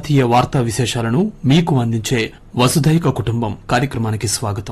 అంతర్జాతీయ వార్తా విశేషాలను మీకు అందించే వసుధైక కుటుంబం కార్యక్రమానికి స్వాగతం.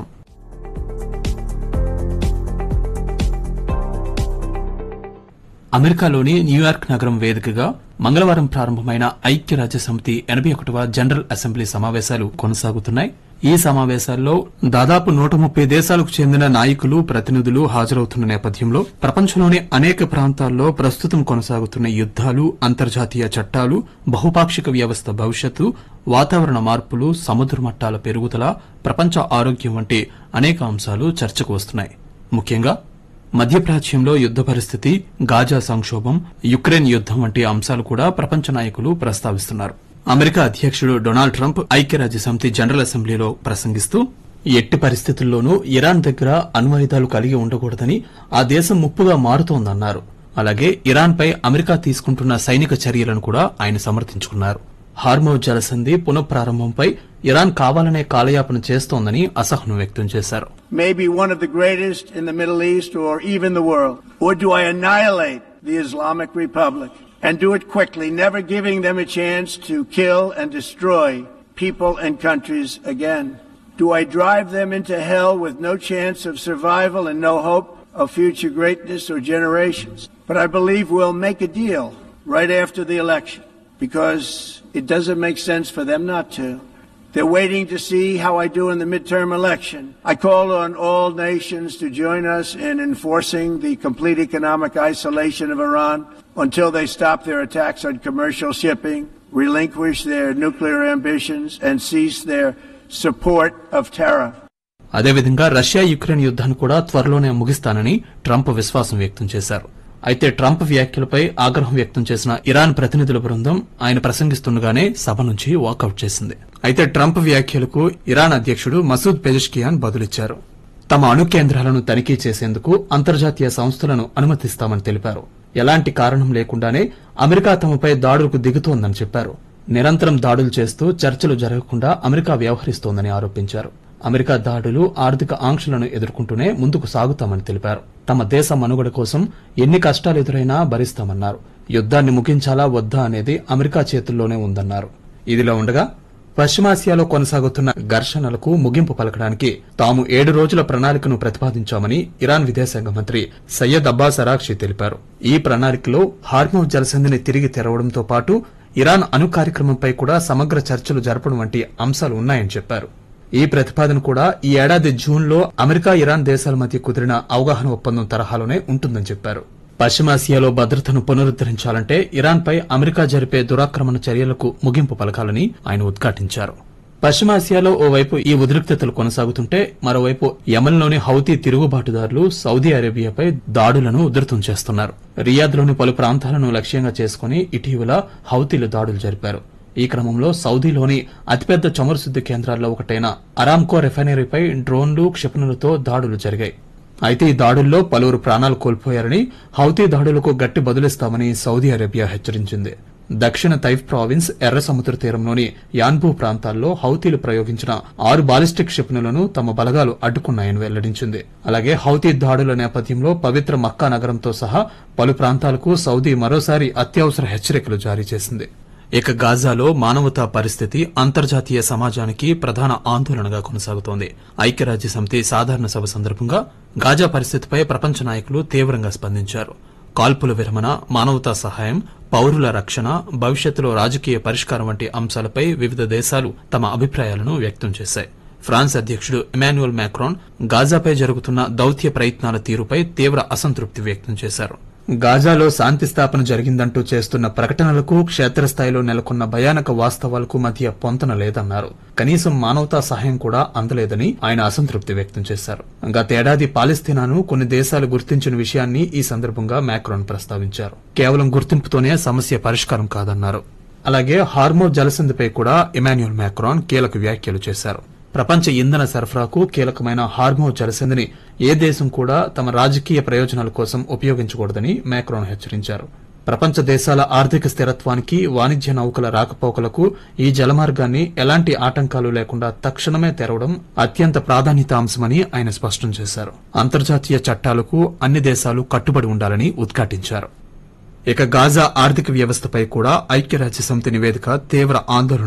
అమెరికాలోని న్యూయార్క్ నగరం వేదికగా మంగళవారం ప్రారంభమైన ఐక్యరాజ్యసమితి 81వ జనరల్ అసెంబ్లీ సమావేశాలు కొనసాగుతున్నాయి. ఈ సమావేశాల్లో దాదాపు 130 దేశాలకు చెందిన నాయకులు, ప్రతినిధులు హాజరవుతున్న నేపథ్యంలో ప్రపంచంలోని అనేక ప్రాంతాల్లో ప్రస్తుతం కొనసాగుతున్న యుద్దాలు, అంతర్జాతీయ చట్టాలు, బహుపాక్షిక వ్యవస్థ భవిష్యత్తు, వాతావరణ మార్పులు, సముద్ర మట్టాల పెరుగుదల, ప్రపంచ ఆరోగ్యం వంటి అనేక అంశాలు చర్చకు వస్తున్నాయి. ముఖ్యంగా మధ్యప్రాచ్యంలో యుద్ద పరిస్థితి, గాజా సంక్షోభం, యుక్రెయిన్ యుద్దం వంటి అంశాలు కూడా ప్రపంచ నాయకులు ప్రస్తావిస్తున్నారు. అమెరికా అధ్యకుడు డొనాల్డ్ ట్రంప్ ఐక్యరాజ్యసమితి జనరల్ అసెంబ్లీలో ప్రసంగిస్తూ ఎట్టి పరిస్థితుల్లోనూ ఇరాన్ దగ్గర అణ్వాయుధాలు కలిగి ఉండకూడదని, ఆ దేశం ముప్పుగా మారుతోందన్నారు. అలాగే ఇరాన్పై అమెరికా తీసుకుంటున్న సైనిక చర్యలను కూడా ఆయన సమర్థించుకున్నారు. హార్మోజ్ జలసంధి పునఃప్రారంభంపై ఇరాన్ కావాలనే కాలయాపన చేస్తోందని అసహనం వ్యక్తం చేశారు. Maybe one of the greatest in the Middle East or even the world. Or do I annihilate the Islamic Republic and do it quickly, never giving them a chance to kill and destroy people and countries again? Do I drive them into hell with no chance of survival and no hope of future greatness or generations? But I believe we'll make a deal right after the election, because it doesn't make sense for them not to. They're waiting to see how I do in the midterm election. I call on all nations to join us in enforcing the complete economic isolation of Iran until they stop their attacks on commercial shipping, relinquish their nuclear ambitions, and cease their support of terror. అదేవిధంగా Russia Ukraine యుద్దాన్ని కూడా త్వరలోనే ముగిస్తానని Trump విశ్వాసం వ్యక్తం చేశారు. అయితే Trump వ్యాఖ్యలపై ఆగ్రహం వ్యక్తం చేసిన ఇరాన్ ప్రతినిధుల బృందం ఆయన ప్రసంగిస్తుండగానే సభ నుంచి వాకౌట్ చేసింది. అయితే ట్రంప్ వ్యాఖ్యలకు ఇరాన్ అధ్యకుడు మసూద్ పెజెష్కియాన్ బదులిచ్చారు. తమ అణు కేంద్రాలను తనిఖీ చేసేందుకు అంతర్జాతీయ సంస్థలను అనుమతిస్తామని తెలిపారు. ఎలాంటి కారణం లేకుండానే అమెరికా తమపై దాడులకు దిగుతోందని చెప్పారు. నిరంతరం దాడులు చేస్తూ చర్చలు జరగకుండా అమెరికా వ్యవహరిస్తోందని ఆరోపించారు. అమెరికా దాడులు, ఆర్థిక ఆంక్షలను ఎదుర్కొంటూనే ముందుకు సాగుతామని తెలిపారు. తమ దేశ మనుగడ కోసం ఎన్ని కష్టాలు ఎదురైనా భరిస్తామన్నారు. యుద్దాన్ని ముగించాలా వద్దా అనేది అమెరికా చేతుల్లోనే ఉందన్నారు. ఇదిలా ఉండగా పశ్చిమాసియాలో కొనసాగుతున్న ఘర్షణలకు ముగింపు పలకడానికి తాము 7 రోజుల ప్రణాళికను ప్రతిపాదించామని ఇరాన్ విదేశాంగ మంత్రి సయ్యద్ అబ్బాస్ అరాగ్చి తెలిపారు. ఈ ప్రణాళికలో హార్మోజ్ జలసంధిని తిరిగి తెరవడంతో పాటు ఇరాన్ అణు కార్యక్రమంపై కూడా సమగ్ర చర్చలు జరపడం వంటి అంశాలు ఉన్నాయని చెప్పారు. ఈ ప్రతిపాదన కూడా ఈ ఏడాది జూన్లో అమెరికా, ఇరాన్ దేశాల మధ్య కుదిరిన అవగాహన ఒప్పందం తరహాలోనే ఉంటుందని చెప్పారు. పశ్చిమాసియాలో భద్రతను పునరుద్దరించాలంటే ఇరాన్పై అమెరికా జరిపే దురాక్రమణ చర్యలకు ముగింపు పలకాలని ఆయన ఉద్ఘాటించారు. పశ్చిమాసియాలో ఓవైపు ఈ ఉద్రిక్తతలు కొనసాగుతుంటే మరోవైపు యెమెన్లోని హౌతీ తిరుగుబాటుదారులు సౌదీ అరేబియాపై దాడులను ఉధృతం చేస్తున్నారు. రియాద్లోని పలు ప్రాంతాలను లక్ష్యంగా చేసుకుని ఇటీవల హౌతీలు దాడులు జరిపారు. ఈ క్రమంలో సౌదీలోని అతిపెద్ద చమురు శుద్ది కేంద్రాల్లో ఒకటైన అరామ్కో రిఫైనరీపై డ్రోన్లు, క్షిపణులతో దాడులు జరిగాయి. అయితే ఈ దాడుల్లో పలువురు ప్రాణాలు కోల్పోయారని, హౌతీ దాడులకు గట్టి బదులిస్తామని సౌదీ అరేబియా హెచ్చరించింది. దక్షిణ తైఫ్ ప్రావిన్స్, ఎర్ర సముద్ర తీరంలోని యాన్బూ ప్రాంతాల్లో హౌతీలు ప్రయోగించిన 6 బాలిస్టిక్ క్షిపణులను తమ బలగాలు అడ్డుకున్నాయని వెల్లడించింది. అలాగే హౌతీ దాడుల నేపథ్యంలో పవిత్ర మక్కా నగరంతో సహా పలు ప్రాంతాలకు సౌదీ మరోసారి అత్యవసర హెచ్చరికలు జారీ చేసింది. ఇక గాజాలో మానవతా పరిస్థితి అంతర్జాతీయ సమాజానికి ప్రధాన ఆందోళనగా కొనసాగుతోంది. ఐక్యరాజ్యసమితి సాధారణ సభ సందర్భంగా గాజా పరిస్థితిపై ప్రపంచ నాయకులు తీవ్రంగా స్పందించారు. కాల్పుల విరమణ, మానవతా సహాయం, పౌరుల రక్షణ, భవిష్యత్తులో రాజకీయ పరిష్కారం వంటి అంశాలపై వివిధ దేశాలు తమ అభిప్రాయాలను వ్యక్తం చేశాయి. ఫ్రాన్స్ అధ్యకుడు ఇమాన్యుయల్ మాక్రాన్ గాజాపై జరుగుతున్న దౌత్య ప్రయత్నాల తీరుపై తీవ్ర అసంతృప్తి వ్యక్తం చేశారు. గాజాలో శాంతి స్థాపన జరిగిందంటూ చేస్తున్న ప్రకటనలకు, క్షేత్రస్థాయిలో నెలకొన్న భయానక వాస్తవాలకు మధ్య పొంతన లేదన్నారు. కనీసం మానవతా సహాయం కూడా అందలేదని ఆయన అసంతృప్తి వ్యక్తం చేశారు. గతేడాది పాలస్తీనాను కొన్ని దేశాలు గుర్తించిన విషయాన్ని ఈ సందర్భంగా మాక్రాన్ ప్రస్తావించారు. కేవలం గుర్తింపుతోనే సమస్య పరిష్కారం కాదన్నారు. అలాగే హార్మోజ్ జలసంధిపై కూడా ఇమాన్యుయల్ మాక్రాన్ కీలక వ్యాఖ్యలు చేశారు. ప్రపంచ ఇంధన సరఫరాకు కీలకమైన హార్మోజ్ జలసంధిని ఏ దేశం కూడా తమ రాజకీయ ప్రయోజనాల కోసం ఉపయోగించకూడదని మాక్రాన్ హెచ్చరించారు. ప్రపంచ దేశాల ఆర్థిక స్థిరత్వానికి, వాణిజ్య నౌకల రాకపోకలకు ఈ జలమార్గాన్ని ఎలాంటి ఆటంకాలు లేకుండా తక్షణమే తెరవడం అత్యంత ప్రాధాన్యత అంశమని ఆయన స్పష్టం చేశారు. అంతర్జాతీయ చట్టాలకు అన్ని దేశాలు కట్టుబడి ఉండాలని ఉద్ఘాటించారు. ఇక గాజా ఆర్థిక వ్యవస్థపై కూడా ఐక్యరాజ్యసమితి నివేదిక తీవ్ర ఆందోళన